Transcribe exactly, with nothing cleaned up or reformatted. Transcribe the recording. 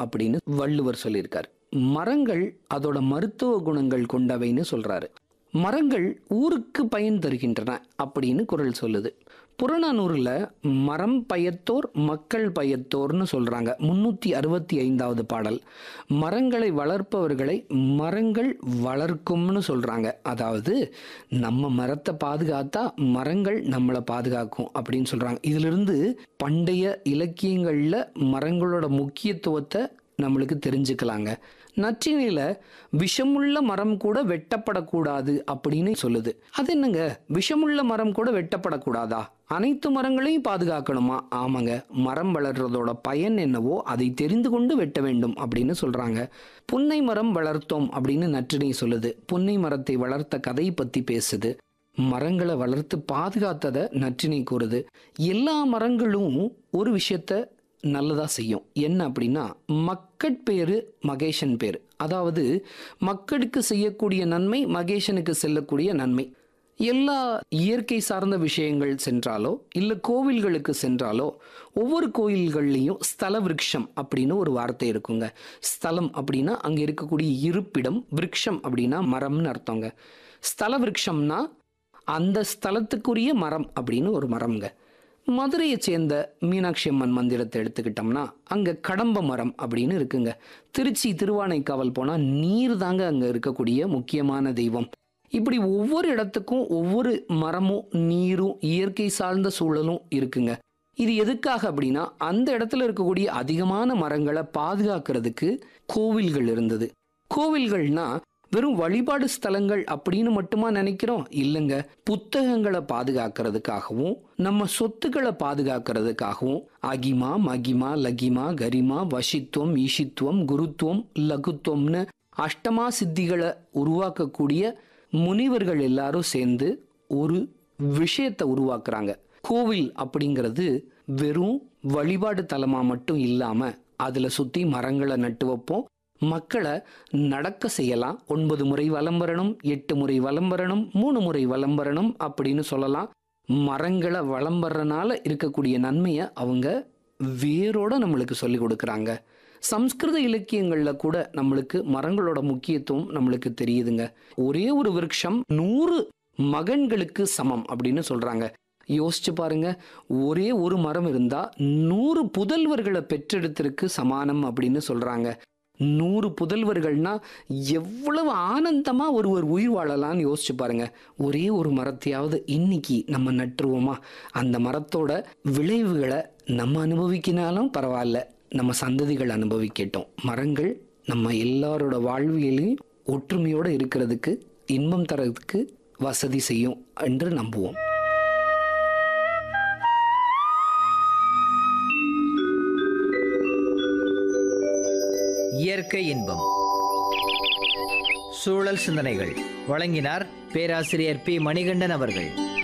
அப்படின்னு வள்ளுவர் சொல்லியிருக்காரு. மரங்கள் அதோட மருத்துவ குணங்கள் கொண்டவைன்னு சொல்றாரு. மரங்கள் ஊருக்கு பயன் தருகின்றன அப்படின்னு குறள் சொல்லுது. புறநானூறுல மரம் பயத்தோர் மக்கள் பயத்தோர்னு சொல்றாங்க. முன்னூத்தி அறுபத்தி ஐந்தாவது பாடல் மரங்களை வளர்ப்பவர்களை மரங்கள் வளர்க்கும்னு சொல்றாங்க. அதாவது நம்ம மரத்தை பாதுகாத்தா மரங்கள் நம்மளை பாதுகாக்கும் அப்படின்னு சொல்றாங்க. இதுல இருந்து பண்டைய இலக்கியங்கள்ல மரங்களோட முக்கியத்துவத்தை நம்மளுக்கு தெரிஞ்சுக்கலாங்க. நற்றினையில விஷமுள்ள மரம் கூட வெட்டப்படக்கூடாது அப்படின்னு சொல்லுது. அது என்னங்க, விஷமுள்ள மரம் கூட வெட்டப்படக்கூடாதா? அனைத்து மரங்களையும் பாதுகாக்கணுமா? ஆமாங்க, மரம் வளர்றதோட பயன் என்னவோ அதை தெரிந்து கொண்டு வெட்ட வேண்டும் அப்படின்னு சொல்றாங்க. புன்னை மரம் வளர்த்தோம் அப்படின்னு நற்றினை சொல்லுது. புன்னை மரத்தை வளர்த்த கதை பத்தி பேசுது. மரங்களை வளர்த்து பாதுகாத்ததை நற்றினை கூறுது. எல்லா மரங்களும் ஒரு விஷயத்த நல்லதா செய்யும். என்ன அப்படின்னா, மக்கட்பேறு மகேஷன் பேரு. அதாவது மக்களுக்கு செய்யக்கூடிய நன்மை மகேஷனுக்கு செல்லக்கூடிய நன்மை. எல்லா இயற்கை சார்ந்த விஷயங்கள் சென்றாலோ இல்லை கோவில்களுக்கு சென்றாலோ ஒவ்வொரு கோயில்கள்லையும் ஸ்தல விருட்சம் அப்படின்னு ஒரு வார்த்தை இருக்குங்க. ஸ்தலம் அப்படின்னா அங்கே இருக்கக்கூடிய இருப்பிடம், விருட்சம் அப்படின்னா மரம்னு அர்த்தங்க. ஸ்தல விருட்சம்னா அந்த ஸ்தலத்துக்குரிய மரம் அப்படின்னு ஒரு மரம்ங்க. மதுரையை சேர்ந்த மீனாட்சி அம்மன் மந்திரத்தை எடுத்துக்கிட்டோம்னா அங்கே கடம்ப மரம் அப்படின்னு இருக்குங்க. திருச்சி திருவானைக்காவல் போனால் நீர் தாங்க அங்கே இருக்கக்கூடிய முக்கியமான தெய்வம். இப்படி ஒவ்வொரு இடத்துக்கும் ஒவ்வொரு மரமும் நீரும் இயற்கை சார்ந்த சூழலும் இருக்குங்க. இது எதுக்காக அப்படின்னா, அந்த இடத்துல இருக்கக்கூடிய அதிகமான மரங்களை பாதுகாக்கிறதுக்கு கோவில்கள் இருந்தது. கோவில்கள்னா வெறும் வழிபாடு ஸ்தலங்கள் அப்படின்னு மட்டுமா நினைக்கிறோம்? இல்லைங்க, புத்தகங்களை பாதுகாக்கிறதுக்காகவும் நம்ம சொத்துக்களை பாதுகாக்கிறதுக்காகவும் அகிமா மகிமா லகிமா கரிமா வசித்துவம் ஈஷித்துவம் குருத்துவம் லகுத்துவம்னு அஷ்டமா சித்திகளை உருவாக்கக்கூடிய முனிவர்கள் எல்லாரும் சேர்ந்து ஒரு விஷயத்தை உருவாக்குறாங்க. கோவில் அப்படிங்கிறது வெறும் வழிபாடு தலமா மட்டும் இல்லாம அதுல சுத்தி மரங்களை நட்டு வைப்போம். மக்களை நடக்க செய்யலாம். ஒன்பது முறை வலம் வரணும், எட்டு முறை வலம் வரணும், மூணு முறை வலம் வரணும் அப்படின்னு சொல்லலாம். மரங்களை வலம் வர்றனால இருக்கக்கூடிய நன்மையை அவங்க வேரோட நம்மளுக்கு சொல்லி கொடுக்குறாங்க. சம்ஸ்கிருத இலக்கியங்கள்ல கூட நம்மளுக்கு மரங்களோட முக்கியத்துவம் நம்மளுக்கு தெரியுதுங்க. ஒரே ஒரு விருட்சம் நூறு மகன்களுக்கு சமம் அப்படின்னு சொல்றாங்க. யோசிச்சு பாருங்க, ஒரே ஒரு மரம் இருந்தா நூறு புதல்வர்களை பெற்றெடுத்திருக்கு சமானம் அப்படின்னு சொல்றாங்க. நூறு புதல்வர்கள்னா எவ்வளவு ஆனந்தமா ஒருவர் உயிர் வாழலாம்னு யோசிச்சு பாருங்க. ஒரே ஒரு மரத்தையாவது இன்னைக்கு நம்ம நட்டுருவோமா? அந்த மரத்தோட விளைவுகளை நம்ம அனுபவிக்கினாலும் பரவாயில்ல, நம்ம சந்ததிகள் அனுபவிக்கட்டும். மரங்கள் நம்ம எல்லாரோட வாழ்வியலையும் ஒற்றுமையோட இருக்கிறதுக்கு, இன்பம் தரதுக்கு வசதி செய்யும் என்று நம்புவோம். இயற்கை இன்பம், சூழல் சிந்தனைகள் வழங்கினார் பேராசிரியர் பி மணிகண்டன் அவர்கள்.